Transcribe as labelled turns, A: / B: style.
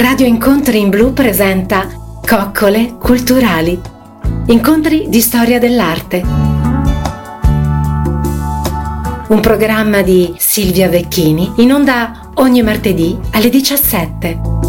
A: Radio Incontri in Blu presenta Coccole Culturali, incontri di storia dell'arte. Un programma di Silvia Vecchini in onda ogni martedì alle 17.